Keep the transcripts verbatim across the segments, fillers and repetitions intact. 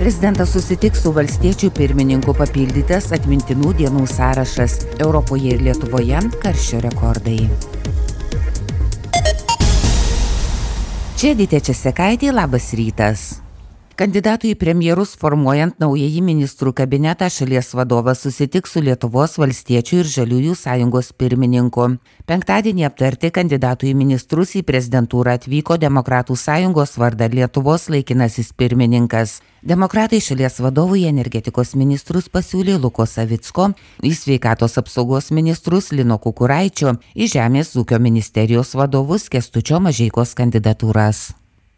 Prezidentas susitiks su valstiečių pirmininku, papildytas atmintinų dienų sąrašas. Europoje ir Lietuvoje karščio rekordai. Čia Edita Česekaitė, labas rytas. Kandidatų į premjerus formuojant naująjį ministrų kabinetą šalies vadovas susitiks su Lietuvos valstiečių ir žaliųjų sąjungos pirmininku. Penktadienį aptarti kandidatų į ministrus į prezidentūrą atvyko Demokratų sąjungos vardan Lietuvos laikinasis pirmininkas. Demokratai šalies vadovui energetikos ministrus pasiūlė Luko Savicko, į sveikatos apsaugos ministrus Lino Kukuraičio, į žemės ūkio ministerijos vadovus Kęstučio Mažeikos kandidatūras.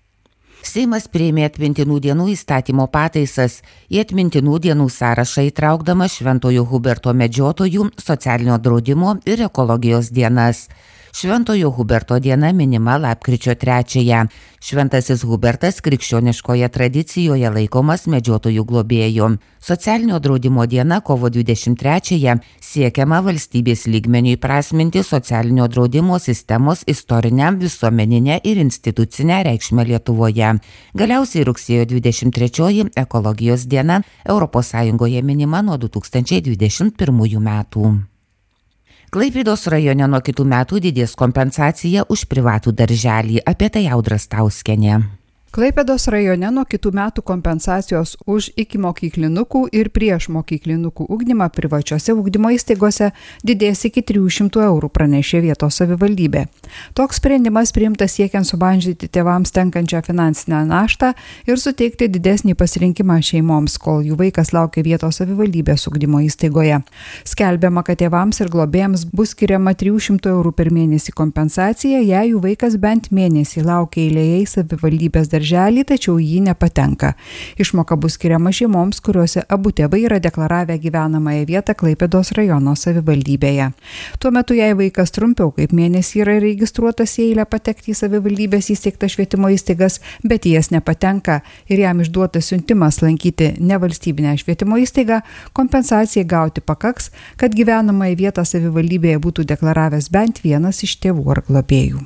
Seimas priėmė atmintinų dienų įstatymo pataisas, į atmintinų dienų sąrašą įtraukdama Šventojo Huberto medžiotojų, socialinio draudimo ir ekologijos dienas. Šventojo Huberto diena minima lapkričio trečiąją. Šventasis Hubertas krikščioniškoje tradicijoje laikomas medžiotojų globėju. Socialinio draudimo diena kovo dvidešimt trečiąją siekiama valstybės lygmeniu įprasminti socialinio draudimo sistemos istorinę, visuomeninę ir institucinę reikšmę Lietuvoje. Galiausiai rugsėjo dvidešimt trečioji ekologijos diena Europos Sąjungoje minima nuo du tūkstančiai dvidešimt pirmųjų metų. Klaipėdos rajone nuo kitų metų didės kompensacija už privatų darželį. Apie tai Audra Stauskienė. Klaipėdos rajone nuo kitų metų kompensacijos už ikimokyklinukų ir priešmokyklinukų ugdymą privačiose ugdymo įstaigose didės iki trijų šimtų eurų, pranešė vietos savivaldybė. Toks sprendimas priimtas siekiant sumažinti tėvams tenkančią finansinę naštą ir suteikti didesnį pasirinkimą šeimoms, kol jų vaikas laukia vietos savivaldybės ugdymo įstaigoje. Skelbiama, kad tėvams ir globėjams bus skiriama trijų šimtų eurų per mėnesį kompensacija, jei jų vaikas bent mėnesį laukia eilėje į savivaldybės darželį. darželį, tačiau jį nepatenka. Išmoka bus skiriama šeimoms, kuriuose abu tėvai yra deklaravę gyvenamąją vietą Klaipėdos rajono savivaldybėje. Tuo metu, jei vaikas trumpiau kaip mėnesį yra registruotas į eilę patekti į savivaldybės įsteigtas švietimo įstaigas, bet į jas nepatenka ir jam išduotas siuntimas lankyti nevalstybinę švietimo įstaigą, kompensacijai gauti pakaks, kad gyvenamąją vietą savivaldybėje būtų deklaravęs bent vienas iš tėvų ar globėjų.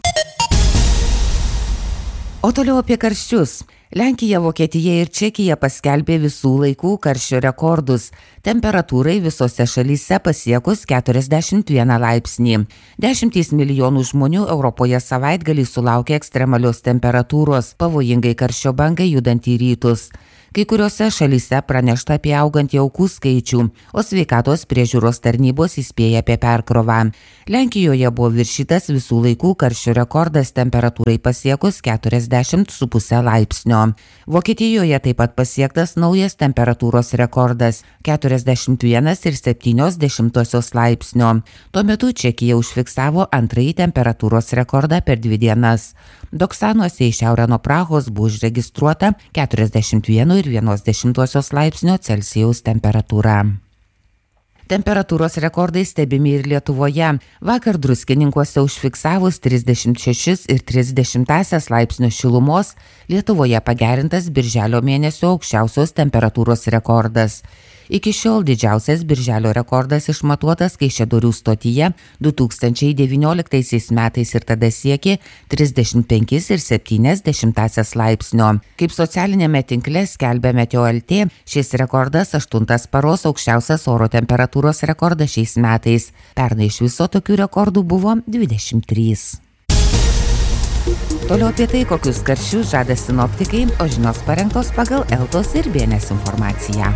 O toliau apie karščius. Lenkija, Vokietija ir Čekija paskelbė visų laikų karščio rekordus. Temperatūrai visose šalyse pasiekus keturiasdešimt vieną laipsnį. Dešimtys milijonų žmonių Europoje savaitgalį sulaukė ekstremalios temperatūros, pavojingai karščio bangai judant į rytus. Kai kuriuose šalyse pranešta apie augantį aukų skaičių, o sveikatos priežiūros tarnybos įspėja apie perkrovą. Lenkijoje buvo viršytas visų laikų karščio rekordas temperatūrai pasiekus keturiasdešimt su puse laipsnio. Vokietijoje taip pat pasiektas naujas temperatūros rekordas – keturiasdešimt vienas ir septynios dešimtosios laipsnio. Tuo metu Čekija užfiksavo antrąjį temperatūros rekordą per dvi dienas. Doksanuose į šiaurę nuo Prahos buvo užregistruota keturiasdešimt vieno ir vienos dešimtosios laipsnio Celsijaus temperatūra. Temperatūros rekordai stebimi ir Lietuvoje. Vakar Druskininkuose užfiksavus trisdešimt šešis ir tris dešimtąsias laipsnio šilumos, Lietuvoje pagerintas birželio mėnesio aukščiausios temperatūros rekordas. Iki šiol didžiausias birželio rekordas išmatuotas Kaišiadorių stotyje du tūkstančiai devynioliktaisiais metais ir tada siekė trisdešimt penkis ir septynias dešimtąsias laipsnio. Kaip socialinėme tinkle skelbia Meteo L T, šis rekordas aštuntas paros aukščiausias oro temperatūros rekordas šiais metais. Pernai iš viso tokių rekordų buvo dvidešimt trys. Toliau apie tai, kokius karščius žada sinoptikai, o žinios parengtos pagal Eltos ir B N S informaciją.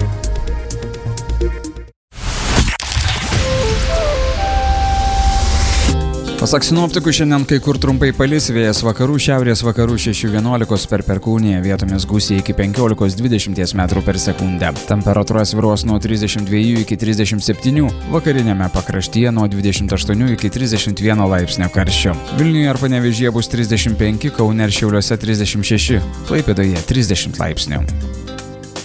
Pasak sinoptikų, šiandien kai kur trumpai palis, vėjas vakarų, šiaurės vakarų šešių vienuolikos per perkūniją, vietomis gūsiai iki penkiolikos dvidešimt metrų per sekundę. Temperatūra svyruos nuo trisdešimt dviejų iki trisdešimt septynių, vakarinėme pakraštyje nuo dvidešimt aštuonių iki trisdešimt vieno laipsnio karščio. Vilniuje ar Panevėžyje bus trisdešimt penki, Kaune ir Šiauliuose trisdešimt šeši, Klaipėdoje trisdešimt laipsnių.